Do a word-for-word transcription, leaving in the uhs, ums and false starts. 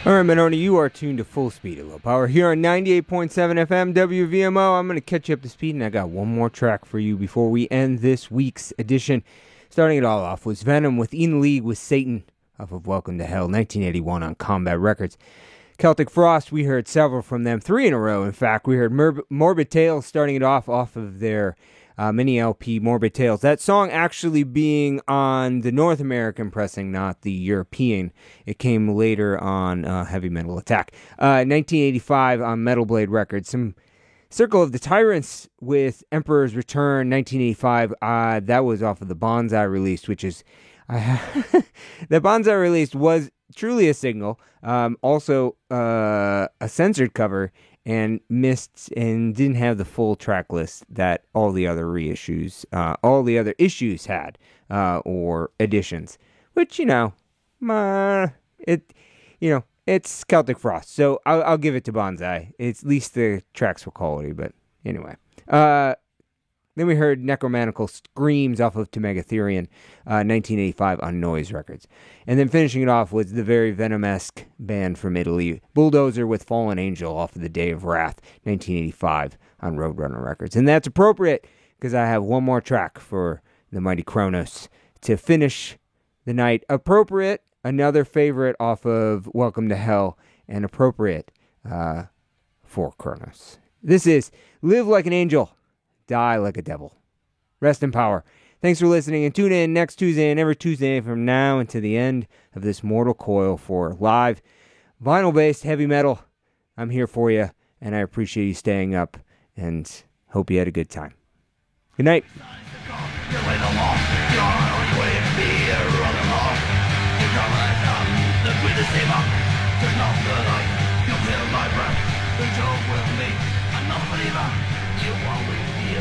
All right, Monona, you are tuned to Full Speed at Low Power here on ninety-eight point seven F M W V M O. I'm going to catch you up to speed, and I got one more track for you before we end this week's edition. Starting it all off was Venom with In League with Satan off of Welcome to Hell, nineteen eighty-one on Combat Records. Celtic Frost, we heard several from them, three in a row, in fact. We heard Mor- Morbid Tales starting it off off of their uh, mini L P, Morbid Tales. That song actually being on the North American pressing, not the European. It came later on uh, Heavy Metal Attack. Uh, nineteen eighty-five on Metal Blade Records. Some Circle of the Tyrants with Emperor's Return, nineteen eighty-five. Uh, that was off of the Bonsai release, which is... Uh, the Bonsai release was truly a single. Um, also, uh, a censored cover, and missed and didn't have the full track list that all the other reissues, uh, all the other issues had, uh, or editions. Which, you know, uh, it, you know, it's Celtic Frost, so I'll, I'll give it to Bonsai. It's at least the tracks were quality, but anyway. Uh, then we heard Necromantical Screams off of Megatherion, uh, nineteen eighty-five on Noise Records. And then finishing it off was the very Venom-esque band from Italy, Bulldozer with Fallen Angel off of The Day of Wrath, nineteen eighty-five on Roadrunner Records. And that's appropriate because I have one more track for the Mighty Kronos to finish the night. Appropriate, another favorite off of Welcome to Hell, and appropriate uh, for Kronos. This is Live Like an Angel, Die Like a Devil. Rest in power. Thanks for listening, and tune in next Tuesday and every Tuesday from now until the end of this mortal coil for live vinyl-based heavy metal. I'm here for you, and I appreciate you staying up, and hope you had a good time. Good night. You